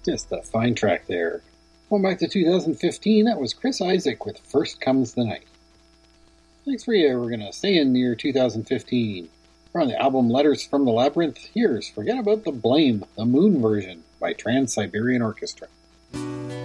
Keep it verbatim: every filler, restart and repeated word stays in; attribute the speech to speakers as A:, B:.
A: Just a fine track there. Going back to two thousand fifteen, that was Chris Isaak with First Comes the Night. Next for you, we're going to stay in the year two thousand fifteen. We're on the album Letters from the Labyrinth. Here's Forget About the Blame, the Moon version by Trans-Siberian Orchestra.